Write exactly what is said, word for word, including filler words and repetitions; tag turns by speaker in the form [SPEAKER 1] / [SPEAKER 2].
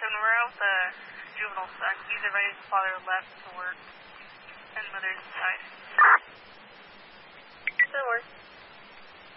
[SPEAKER 1] seven, we're out with the juvenile son. He's inviting his father left to work and mother's inside.